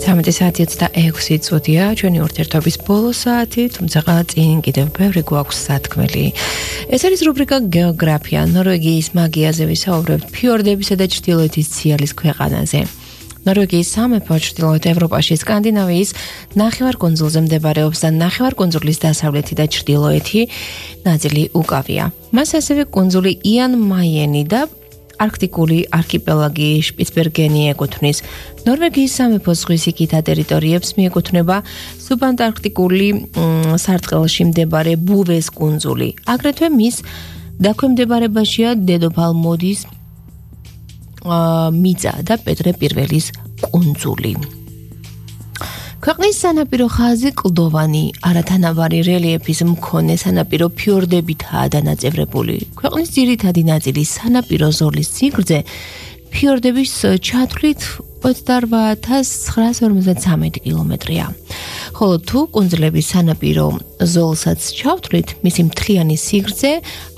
13 საათი 26 წუთია, ჩვენი ურთიერთობის ბოლო საათი, თუმცა წინ კიდევ ბევრი გვაქვს სათქმელი. ეს არის რუბრიკა გეოგრაფია, ნორვეგიის მაგიაზე ვისაუბრებთ ფიორდებისა და ჩრდილოეთის ციალის ქვეყანაზე. ნორვეგიის სამეფო ჩრდილოეთ ევროპაში სკანდინავიის ნახევარკუნძულზე მდებარეობს და ნახევარკუნძულის დასავლეთი და ჩრდილოეთი ნაწილი უკავია. მას ასევე კუნძული იან მაიენი და არქტიკული არქიპელაგი შპიცბერგენი ეკუთვნის. ნორვეგიის სამეფო ზღვის იქითა ტერიტორიებს მიეკუთვნება სუბანტარქტიკული სარტყელში მდებარე ბუვეს კუნძული. აგრეთვე მის დაქვემდებარებაშია დედოფალ მოდის მიწა და პეტრე პირველის კუნძული. ქვეყნის სანაპირო ხაზი კლდოვანი, არათანაბარი რელიეფის მქონე სანაპირო ფიორდებითაა დანაწევრებული. ქვეყნის ძირითადი ნაწილი სანაპირო ზოლის სიგრძე ფიორდების ჩათვლით 28,953 კილომეტრია. ხოლო თუ კუნძულების სანაპირო ზოლსაც ჩავთვლით, მისი მთლიანი სიგრძე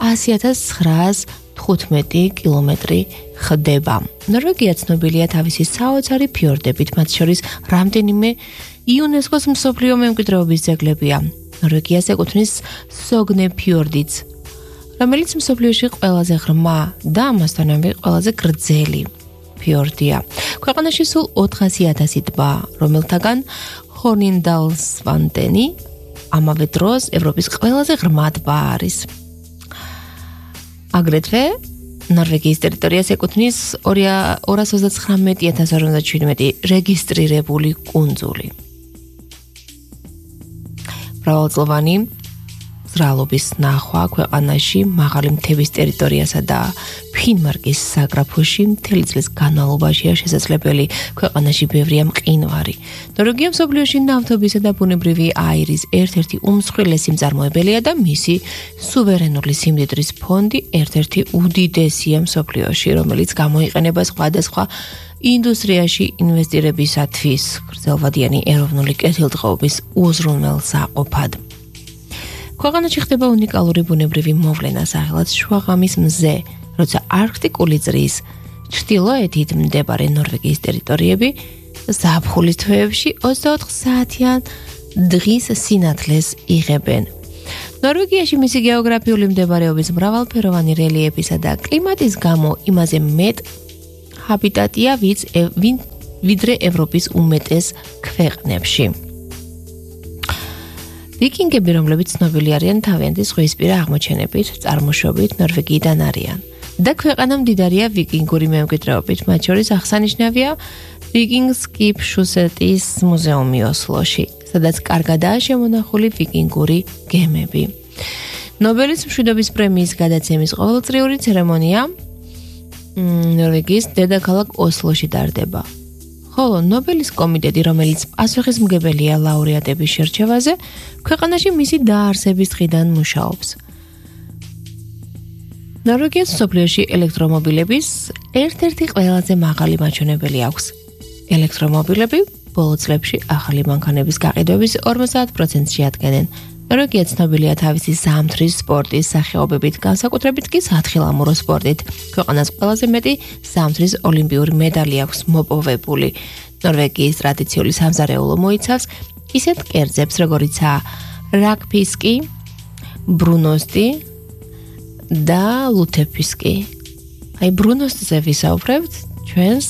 100,915 კილომეტრი ხდება. ნორვეგია ცნობილია თავისი საოცარი ფიორდებით, მათ შორის რამდენიმე იუნესკოს მსოფლიო მემკვიდრეობის ძეგლებია. ნორვეგიას ეკუთვნის სოგნე ფიორდიც, რომელიც მსოფლიოში ყველაზე ღრმა და ამასთანავე ყველაზე გრძელი ფიორდია. ქვეყანაში სულ 400,000 ტბა, რომელთაგან ჰორნინდალსვანდენი ამავე დროს ევროპის ყველაზე ღრმა ტბა არის. აგრეთვე ნორვეგიის ტერიტორიას ეკუთვნის 239,047 რეგისტრირებული კუნძული. მრავალწლოვანი ზრალობის ნახვა ქვეყანაში მაღალი მთების ტერიტორიასა და ფინმარკის საგრაფოში მთელი წლის განმავლობაშია შესაძლებელი. ქვეყანაში ბევრია მყინვარი. ნორვეგია მსოფლიოში ნავთობისა და ბუნებრივი აირის ერთ-ერთი უმსხვილესი მწარმოებელია და მისი სუვერენული სიმდიდრის ფონდი ერთ-ერთი უდიდესია მსოფლიოში, რომელიც გამოიყენება სხვადასხვა ინდუსტრიაში ინვესტირებისათვის გრძელვადიანი ეროვნული კეთილდღეობის უზრუნველსაყოფად. ქვეყანაში ხდება უნიკალური ბუნებრივი მოვლენა, სახელად შუაღამის მზე, როცა არქტიკული წრის ჩრდილოეთით მდებარე ნორვეგიის ტერიტორიები ზაფხულის თვეებში 24 საათიან დღის სინათლეს იღებენ. ნორვეგიაში მისი გეოგრაფიული მდებარეობის მრავალფეროვანი რელიეფისა და კლიმატის გამო იმაზე მეტ ჰაბიტატია ვიდრე ევროპის უმეტეს ქვეყნებში. ვიკინგები, რომლებიც ცნობილი არიან თავიანთი ზღვისპირა აღმოჩენებით, წარმოშობით ნორვეგიიდან არიან და ქვეყანა მდიდარია ვიკინგური მემკვიდრეობით, მათ შორის აღსანიშნავია ვიკინგსკიპშუსეტის მუზეუმი ოსლოში, სადაც კარგადაა შემონახული ვიკინგური გემები. ნობელის მშვიდობის პრემიის გადაცემის ყოველწლიური ცერემონია ნორვეგიის დედაქალაქ ოსლოში ტარდება. ხოლო ნობელის კომიტეტი, რომელიც პასუხისმგებელია ლაურეატების შერჩევაზე, ქვეყანაში მისი დაარსების დღიდან მუშაობს. ნორვეგიას მსოფლიოში ელექტრომობილების ერთ-ერთი ყველაზე მაღალი მაჩვენებელი აქვს. ელექტრომობილები ბოლო წლებში ახალი მანქანების გაყიდვების 50%-ში ადგენენ. ნორვეგია ცნობილია თავისი ზამთრის სპორტის სახეობებით, განსაკუთრებით კი სათხილამურო სპორტით. ქვეყანას ყველაზე მეტი ზამთრის ოლიმპიური მედალი აქვს მოპოვებული. ნორვეგიის ტრადიციული სამზარეულო მოიცავს ისეთ კერძებს, როგორიცაა რაკფისკი, ბრუნოსტი და ლუთეფისკი. აი ბრუნოსტზე ვისაუბრებთ ჩვენს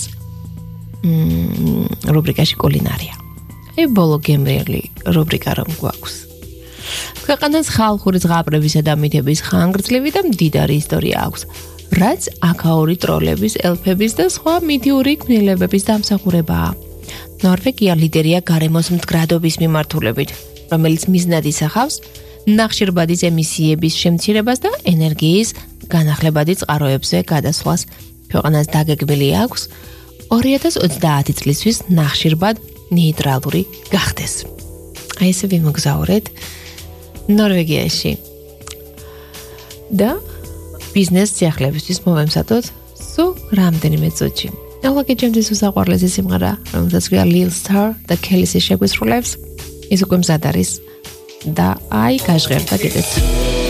რუბრიკაში კულინარია. აი ბოლო გემრიელი რუბრიკა რომ გვაქვს. ქვეყანას ხალხური ზღაპრებისა და მითების ხანგრძლივი და მდიდარი ისტორია აქვს, რაც აქაური ტროლების, ელფების და სხვა მითიური ქმნილებების დამსახურებაა. ნორვეგია ლიდერია გარემოს მდგრადობის მიმართულებით, რომელიც მიზნად ისახავს ნახშირბადის ემისიების შემცირებას და ენერგიის განახლებადი წყაროებზე გადასვლას. ქვეყანას დაგეგმილი აქვს 2030 წლისთვის ნახშირბად ნეიტრალური გახდეს. აი ესე ვიმოგზაურეთ ნორვეგიაში და ბიზნეს სიახლეებისთვის მოვემსადოთ სულ რამდენიმე წუთში. ალაგეჯემდის უსაყვარლესი სიმღერა, რომელსაც ქვია Lil Star და Kelly-ს შეგვისრულებს, ის უკვე მზად არის და აი გაჟღერდა კიდეც.